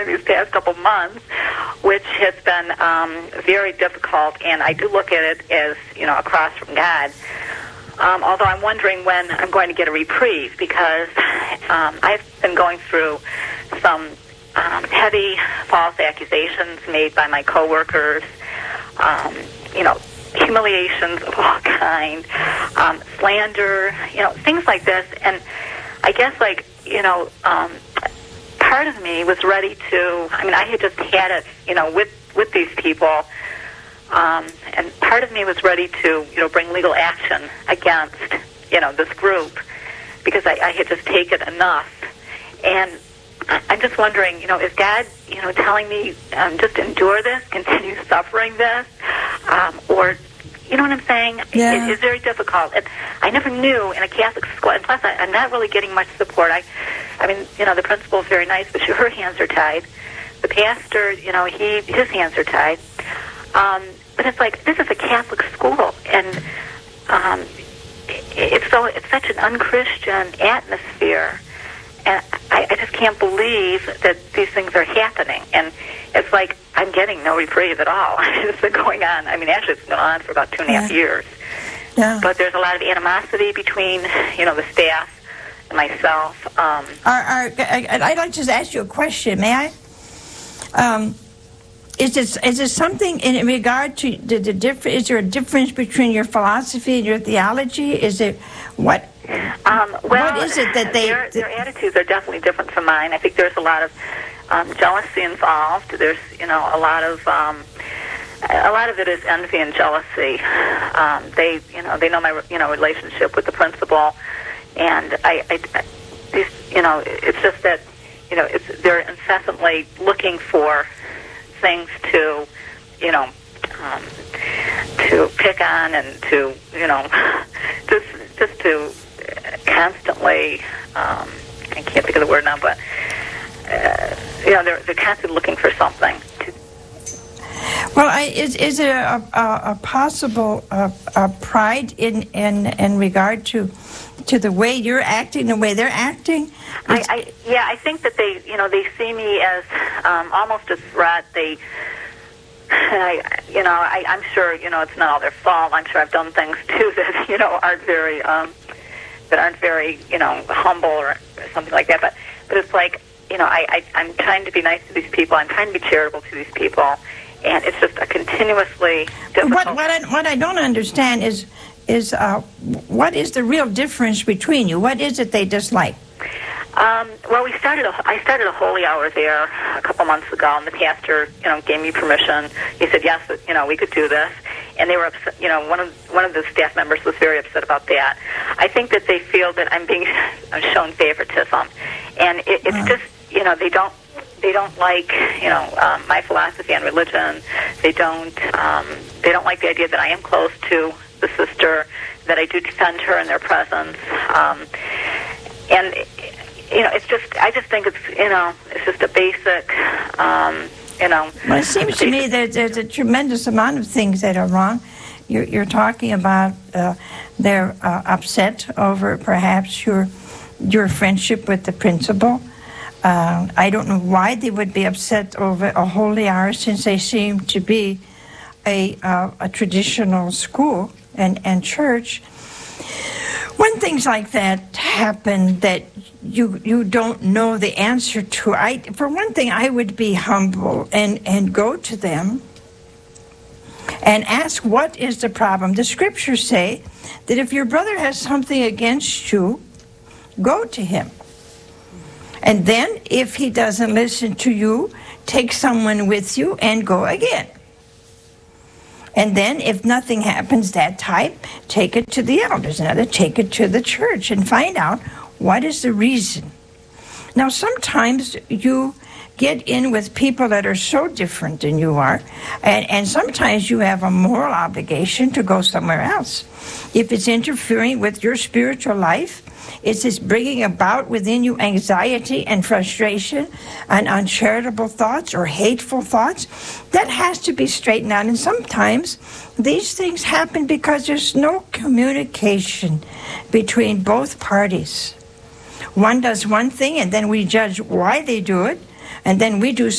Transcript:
these past couple months, which has been very difficult, and I do look at it as, a cross from God. Although I'm wondering when I'm going to get a reprieve, because I've been going through some heavy false accusations made by my coworkers, humiliations of all kinds, slander, things like this. And I guess, part of me was ready to, I had just had it, with these people, and part of me was ready to, bring legal action against, this group, because I had just taken enough. And I'm just wondering, is God, telling me just endure this, continue suffering this, or, you know what I'm saying? Yeah. It's very difficult. And I never knew in a Catholic school, and plus I'm not really getting much support. The principal is very nice, but her hands are tied. The pastor, his hands are tied. But it's like, this is a Catholic school, and it's such an unchristian atmosphere. And I just can't believe that these things are happening. And it's like I'm getting no reprieve at all. It's been going on. Actually, it's been on for about 2.5 years. Yeah. But there's a lot of animosity between, the staff and myself. I'd like to just ask you a question. May I? Is it something in regard to the difference? Is there a difference between your philosophy and your theology? Is it what? What is it that their attitudes are definitely different from mine. I think there's a lot of jealousy involved. There's a lot of it is envy and jealousy. They know my relationship with the principal, and it's just that they're incessantly looking for things to pick on, and to just to constantly, I can't think of the word now, but they're constantly looking for something. Well, is there a possible pride in regard to the way you're acting, the way they're acting? I think that they see me as almost a threat. I'm sure it's not all their fault. I'm sure I've done things too that aren't very humble or something like that. But it's like I'm trying to be nice to these people. I'm trying to be charitable to these people, and it's just a continuously difficult. What I don't understand is what is the real difference between you? What is it they dislike? Well, I started a holy hour there a couple months ago, and the pastor, gave me permission. He said, yes, we could do this. And they were upset. One of the staff members was very upset about that. I think that they feel that I'm being shown favoritism, and it's just, they don't like, my philosophy on religion. They don't like the idea that I am close to the sister, that I do defend her in their presence, and. I just think it's just a basic, Well, it seems to me that there's a tremendous amount of things that are wrong. You're talking about they're upset over perhaps your friendship with the principal. I don't know why they would be upset over a holy hour, since they seem to be a traditional school and church. When things like that happen that you don't know the answer to, for one thing, I would be humble and go to them and ask, what is the problem? The scriptures say that if your brother has something against you, go to him. And then if he doesn't listen to you, take someone with you and go again. And then if nothing happens that time, take it to the elders, and take it to the church and find out what is the reason. Now, sometimes you get in with people that are so different than you are, and sometimes you have a moral obligation to go somewhere else. If it's interfering with your spiritual life, it's just bringing about within you anxiety and frustration and uncharitable thoughts or hateful thoughts, that has to be straightened out. And sometimes these things happen because there's no communication between both parties. One does one thing, and then we judge why they do it, and then we do